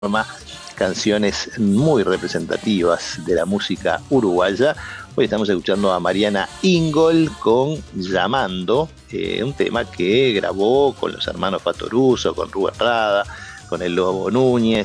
canciones muy representativas de la música uruguaya. Hoy estamos escuchando a Mariana Ingol con Llamando, un tema que grabó con los hermanos Fatoruso, con Rubén Rada, con el Lobo Núñez.